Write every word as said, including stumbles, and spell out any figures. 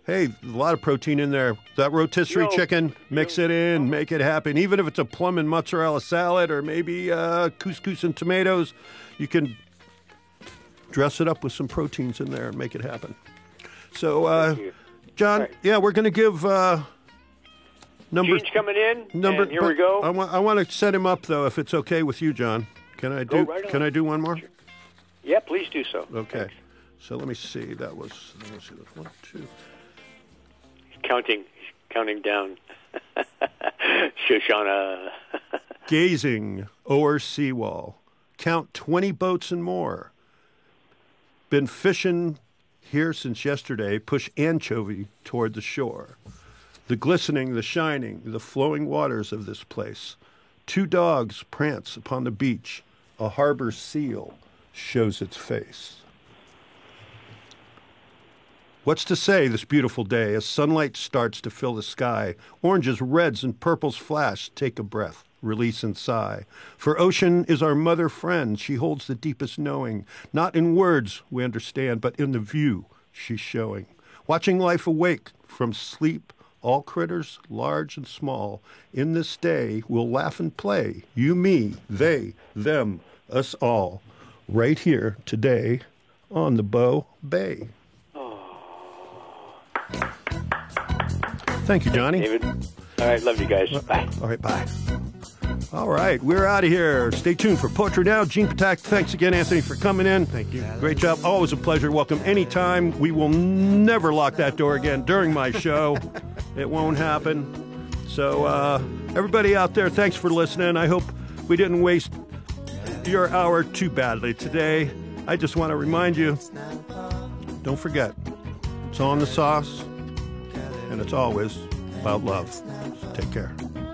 Hey, a lot of protein in there. That rotisserie You know, chicken, mix it in, make it happen. Even if it's a plum and mozzarella salad or maybe uh, couscous and tomatoes, you can dress it up with some proteins in there and make it happen. So, uh, John, right. yeah, we're going to give uh, number... Gene's coming in, number, and here we go. I want, I want to set him up, though, if it's okay with you, John. Can I do, Go right on. can I do one more? Sure. Yeah, please do so. Okay. Thanks. So let me see. That was, let me see. One, two... Counting, counting down. Shoshana. Gazing o'er seawall, count twenty boats and more. Been fishing here since yesterday, push anchovy toward the shore. The glistening, the shining, the flowing waters of this place. Two dogs prance upon the beach. A harbor seal shows its face. What's to say this beautiful day as sunlight starts to fill the sky? Oranges, reds, and purples flash. Take a breath, release and sigh. For ocean is our mother friend. She holds the deepest knowing. Not in words we understand, but in the view she's showing. Watching life awake from sleep, all critters, large and small. In this day we'll laugh and play. You, me, they, them, us all. Right here today on the Bow Bay. Thank you, Johnny. David. All right, love you guys. Bye. All right, bye. All right, we're out of here. Stay tuned for Poetry Now. Gene Patak, thanks again, Anthony, for coming in. Thank you. Great job. Always a pleasure. Welcome anytime. We will never lock that door again during my show. It won't happen. So, uh, everybody out there, thanks for listening. I hope we didn't waste your hour too badly today. I just want to remind you, don't forget, it's on the sauce. And it's always about love. So take care.